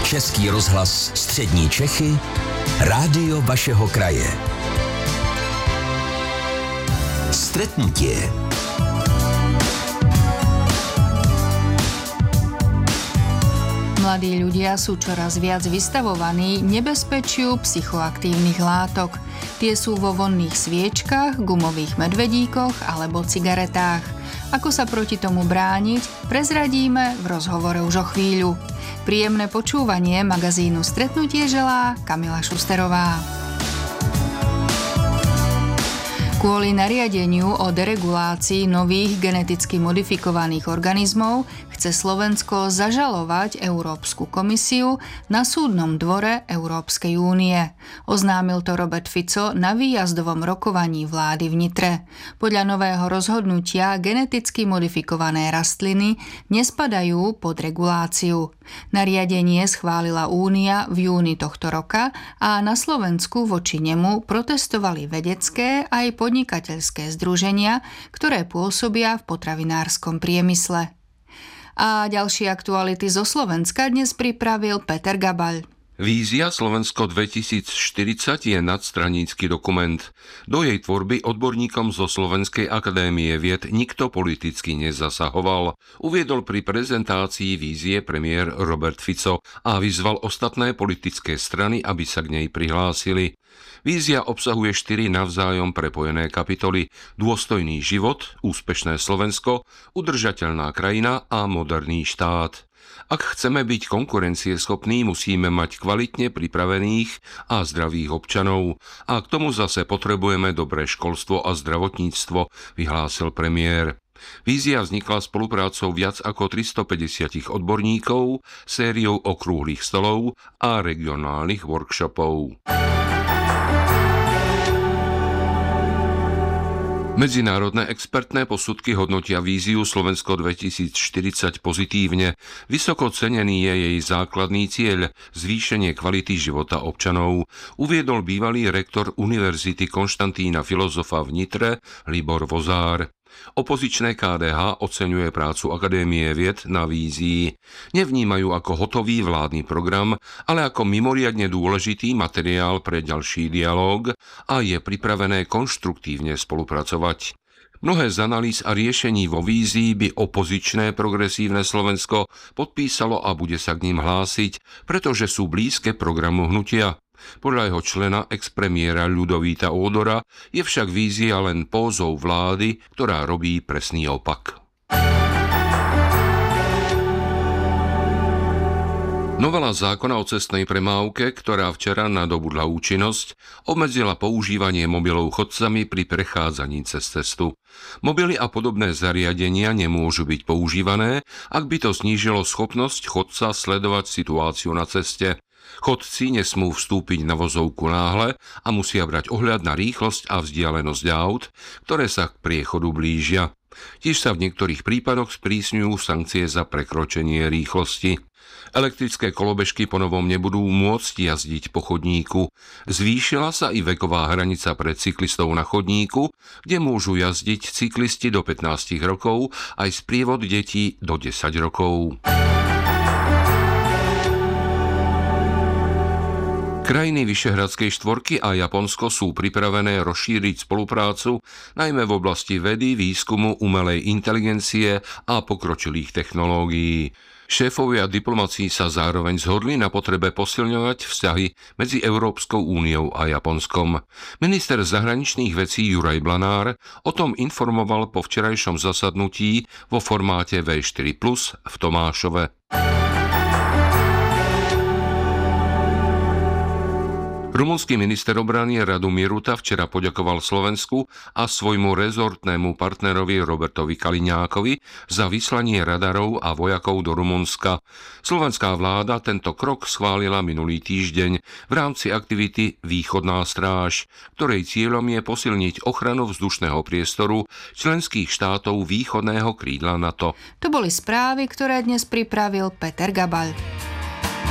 Český rozhlas Střední Čechy, rádio vašeho kraje. Stretnutie. Mladí ľudia sú čoraz viac vystavovaní nebezpečiu psychoaktívnych látok. Tie sú vo vonných sviečkach, gumových medvedíkoch alebo cigaretách. Ako sa proti tomu brániť, prezradíme v rozhovore už o chvíľu. Príjemné počúvanie magazínu Stretnutie želá Kamila Šusterová. Kvôli nariadeniu o deregulácii nových geneticky modifikovaných organizmov chce Slovensko zažalovať Európsku komisiu na súdnom dvore Európskej únie. Oznámil to Robert Fico na výjazdovom rokovaní vlády v Nitre. Podľa nového rozhodnutia geneticky modifikované rastliny nespadajú pod reguláciu. Nariadenie schválila Únia v júni tohto roka a na Slovensku voči nemu protestovali vedecké aj podnikateľské združenia, ktoré pôsobia v potravinárskom priemysle. A ďalšie aktuality zo Slovenska dnes pripravil Peter Gabaľ. Vízia Slovensko 2040 je nadstranícky dokument. Do jej tvorby odborníkom zo Slovenskej akadémie vied nikto politicky nezasahoval. Uviedol pri prezentácii vízie premiér Robert Fico a vyzval ostatné politické strany, aby sa k nej prihlásili. Vízia obsahuje 4 navzájom prepojené kapitoly: dôstojný život, úspešné Slovensko, udržateľná krajina a moderný štát. Ak chceme byť konkurencieschopní, musíme mať kvalitne pripravených a zdravých občanov. A k tomu zase potrebujeme dobré školstvo a zdravotníctvo, vyhlásil premiér. Vízia vznikla spoluprácou viac ako 350 odborníkov, sériou okrúhlych stolov a regionálnych workshopov. Medzinárodné expertné posudky hodnotia víziu Slovensko 2040 pozitívne. Vysoko cenený je jej základný cieľ – zvýšenie kvality života občanov, uviedol bývalý rektor Univerzity Konštantína Filozofa v Nitre Libor Vozár. Opozičné KDH oceňuje prácu Akadémie vied na vízii. Nevnímajú ako hotový vládny program, ale ako mimoriadne dôležitý materiál pre ďalší dialóg a je pripravené konštruktívne spolupracovať. Mnohé z analýz a riešení vo vízii by opozičné progresívne Slovensko podpísalo a bude sa k ním hlásiť, pretože sú blízke programu hnutia. Podľa jeho člena expremiéra Ľudovíta Ódora je však vízia len pózou vlády, ktorá robí presný opak. Novela zákona o cestnej premávke, ktorá včera nadobudla účinnosť, obmedzila používanie mobilov chodcami pri prechádzaní cez cestu. Mobily a podobné zariadenia nemôžu byť používané, ak by to znížilo schopnosť chodca sledovať situáciu na ceste. Chodci nesmú vstúpiť na vozovku náhle a musia brať ohľad na rýchlosť a vzdialenosť aut, ktoré sa k priechodu blížia. Tiež sa v niektorých prípadoch sprísňujú sankcie za prekročenie rýchlosti. Elektrické kolobežky ponovom nebudú môcť jazdiť po chodníku. Zvýšila sa i veková hranica pre cyklistov na chodníku, kde môžu jazdiť cyklisti do 15 rokov aj sprievod detí do 10 rokov. Krajiny Vyšehradskej štvorky a Japonsko sú pripravené rozšíriť spoluprácu najmä v oblasti vedy, výskumu, umelej inteligencie a pokročilých technológií. Šéfovia diplomacií sa zároveň zhodli na potrebe posilňovať vzťahy medzi Európskou úniou a Japonskom. Minister zahraničných vecí Juraj Blanár o tom informoval po včerajšom zasadnutí vo formáte V4+ v Tomášove. Rumunský minister obrany Radomír Ruta včera poďakoval Slovensku a svojmu rezortnému partnerovi Robertovi Kaliňákovi za vyslanie radarov a vojakov do Rumunska. Slovenská vláda tento krok schválila minulý týždeň v rámci aktivity Východná stráž, ktorej cieľom je posilniť ochranu vzdušného priestoru členských štátov východného krídla NATO. To boli správy, ktoré dnes pripravil Peter Gabaľ.